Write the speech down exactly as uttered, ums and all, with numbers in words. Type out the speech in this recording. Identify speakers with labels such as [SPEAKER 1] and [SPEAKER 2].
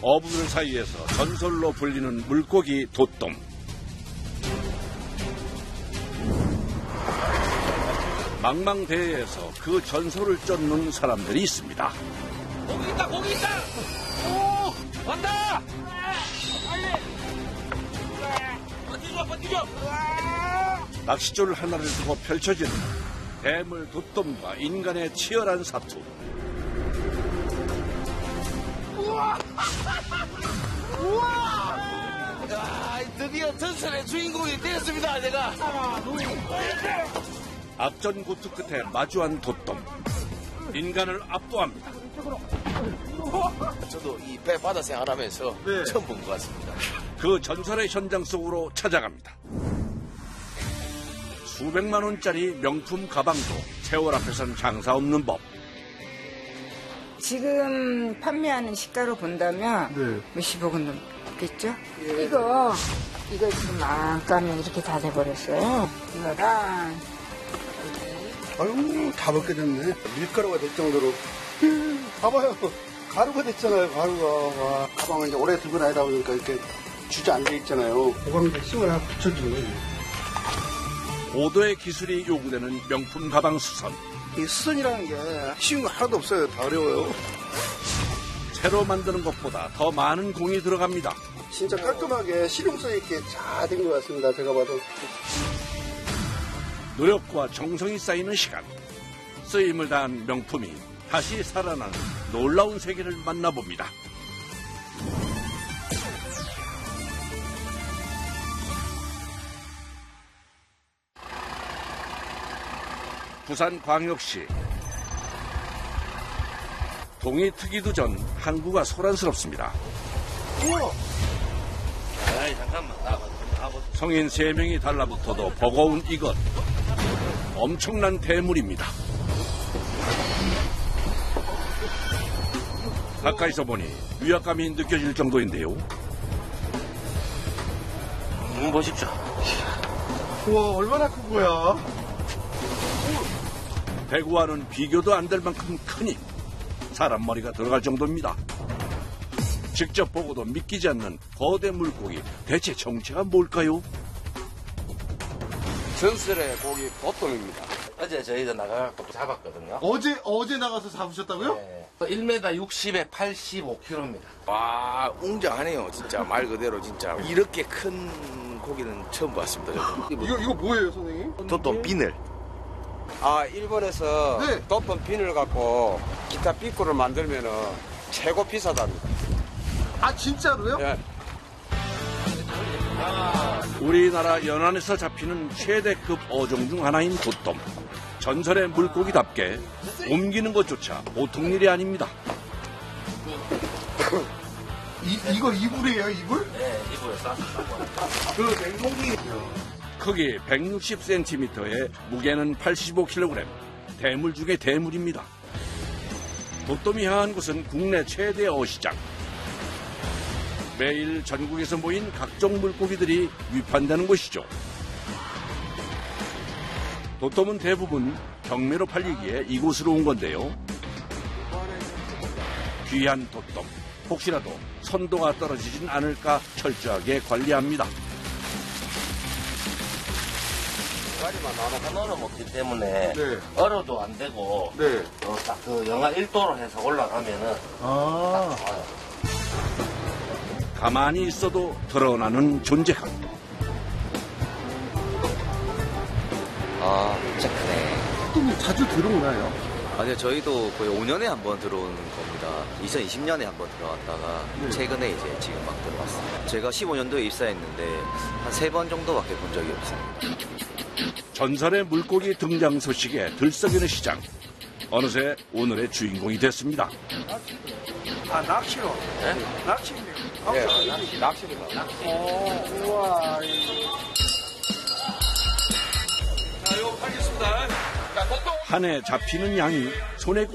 [SPEAKER 1] 어부들 사이에서 전설로 불리는 물고기 돛돔. 망망대해에서 그 전설을 쫓는 사람들이 있습니다.
[SPEAKER 2] 고기 있다, 고기 있다! 오! 왔다! 빨리! 버티죠, 버티죠!
[SPEAKER 1] 낚싯줄 하나를 두고 펼쳐지는 대물 돛돔과 인간의 치열한 사투.
[SPEAKER 2] 우와! 우와! 야, 드디어 전설의 주인공이 되었습니다, 제가.
[SPEAKER 1] 악전고투 끝에 마주한 돛돔. 인간을 압도합니다.
[SPEAKER 2] 저도 이 배 바다 생활하면서 네. 처음 본 것 같습니다.
[SPEAKER 1] 그 전설의 현장 속으로 찾아갑니다. 수백만 원짜리 명품 가방도 세월 앞에선 장사 없는 법.
[SPEAKER 3] 지금 판매하는 시가로 본다면 네. 몇십억은 넘겠죠? 예. 이거 이거 지금 안가면 이렇게 다 돼버렸어요. 이거랑
[SPEAKER 4] 아유 다 먹게 됐네. 밀가루가 될 정도로. 봐봐요. 가루가 됐잖아요. 가루가. 와. 가방을 이제 오래 들고 다니다 보니까 이렇게 주저앉아 있잖아요. 보강대 힘을 하나 붙여주는 거예요.
[SPEAKER 1] 고도의 기술이 요구되는 명품 가방 수선.
[SPEAKER 4] 이 수선이라는 게 쉬운 거 하나도 없어요. 다 어려워요.
[SPEAKER 1] 새로 만드는 것보다 더 많은 공이 들어갑니다.
[SPEAKER 4] 진짜 깔끔하게 실용성 있게 잘 된 것 같습니다. 제가 봐도.
[SPEAKER 1] 노력과 정성이 쌓이는 시간. 쓰임을 다한 명품이 다시 살아나는 놀라운 세계를 만나봅니다. 부산광역시. 동이 트기도 전 항구가 소란스럽습니다.
[SPEAKER 2] 우와! 아이, 잠깐만. 나가, 나가.
[SPEAKER 1] 성인 세 명이 달라붙어도 버거운 이것. 엄청난 대물입니다. 가까이서 보니 위압감이 느껴질 정도인데요.
[SPEAKER 2] 음, 보십시오.
[SPEAKER 4] 우와, 얼마나 큰 거야?
[SPEAKER 1] 대구와는 비교도 안 될 만큼 크니 사람 머리가 들어갈 정도입니다. 직접 보고도 믿기지 않는 거대 물고기, 대체 정체가 뭘까요?
[SPEAKER 5] 전설의 고기 돛돔입니다.
[SPEAKER 2] 어제 저희도 나가서 잡았거든요.
[SPEAKER 4] 어제, 어제 나가서 잡으셨다고요?
[SPEAKER 2] 네. 일 미터 육십에 팔십오 킬로그램입니다.
[SPEAKER 5] 와, 웅장하네요, 진짜. 말 그대로 진짜. 이렇게 큰 고기는 처음 봤습니다, 저도.
[SPEAKER 4] 이거, 이거 뭐예요, 선생님?
[SPEAKER 5] 돛돔 비늘. 아, 일본에서
[SPEAKER 4] 네.
[SPEAKER 5] 돛돔 비늘 갖고 기타 삐꾸를 만들면은 최고 비싸답니다.
[SPEAKER 4] 아, 진짜로요?
[SPEAKER 5] 예.
[SPEAKER 1] 우리나라 연안에서 잡히는 최대급 어종 중 하나인 돛돔. 전설의 물고기답게 옮기는 것조차 보통 일이 아닙니다.
[SPEAKER 4] 이, 이거 이불이에요, 이불?
[SPEAKER 2] 네, 이불에 쌌다고.
[SPEAKER 4] 그 냉동기.
[SPEAKER 1] 크기 백육십 센티미터에 무게는 팔십오 킬로그램. 대물 중의 대물입니다. 돛돔이 향한 곳은 국내 최대 어시장. 매일 전국에서 모인 각종 물고기들이 위판되는 곳이죠. 돛돔은 대부분 경매로 팔리기에 이곳으로 온 건데요. 귀한 돛돔, 혹시라도 선도가 떨어지진 않을까 철저하게 관리합니다.
[SPEAKER 2] 가리만 나눠 하나로 먹기 때문에
[SPEAKER 4] 네.
[SPEAKER 2] 얼어도 안 되고
[SPEAKER 4] 네.
[SPEAKER 2] 어, 딱 그 영하 일 도로 해서 올라가면은
[SPEAKER 4] 아.
[SPEAKER 2] 딱 좋아요.
[SPEAKER 1] 가만히 있어도 드러나는 존재감.
[SPEAKER 6] 아, 진짜 크네.
[SPEAKER 4] 돛돔이 자주 들어오나요?
[SPEAKER 6] 아니요, 저희도 거의 오 년에 한 번 들어오는 겁니다. 이천이십 년에 한 번 들어왔다가
[SPEAKER 4] 네.
[SPEAKER 6] 최근에 이제 지금 막 들어왔어요. 제가 십오 년도에 입사했는데 한 세 번 정도밖에 본 적이 없습니다.
[SPEAKER 1] 전설의 물고기 등장 소식에 들썩이는 시장. 어느새 오늘의 주인공이 됐습니다.
[SPEAKER 4] 아, 낚시로?
[SPEAKER 2] 네?
[SPEAKER 4] 낚시입니다.
[SPEAKER 5] 네, 낚시, 낚시입니다.
[SPEAKER 4] 오, 우와.
[SPEAKER 2] 자, 이거 팔겠습니다. 자,
[SPEAKER 1] 한 해 잡히는 양이 손에